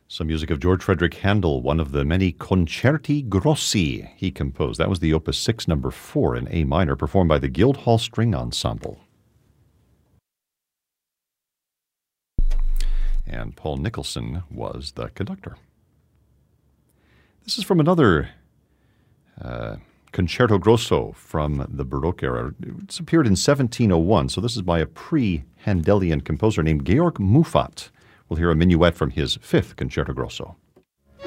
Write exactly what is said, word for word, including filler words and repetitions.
Some music of George Frederick Handel, one of the many concerti grossi he composed. That was the Opus six, number four in A minor, performed by the Guildhall String Ensemble. And Paul Nicholson was the conductor. This is from another uh, Concerto Grosso from the Baroque era. It's appeared in seventeen oh one, so this is by a pre-Handelian composer named Georg Muffat. We'll hear a minuet from his fifth Concerto Grosso.